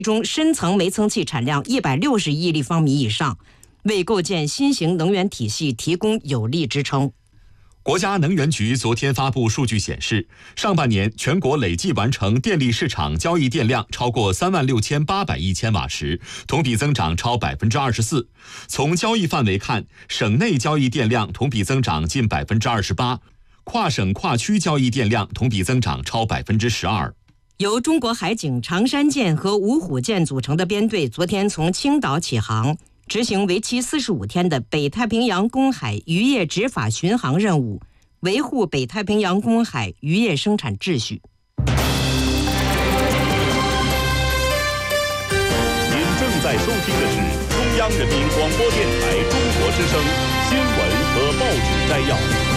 中深层煤层气产量160亿立方米以上，为构建新型能源体系提供有力支撑。 国家能源局昨天发布数据显示，上半年全国累计完成电力市场交易电量超过36800亿千瓦时，同比增长超24%。从交易范围看，省内交易电量同比增长近28%，跨省跨区交易电量同比增长超12%。 由中国海警长山舰和芜湖舰组成的编队昨天从青岛起航，执行为期45天的北太平洋公海渔业执法巡航任务，维护北太平洋公海渔业生产秩序。 您正在收听的是中央人民广播电台中国之声新闻和报纸摘要。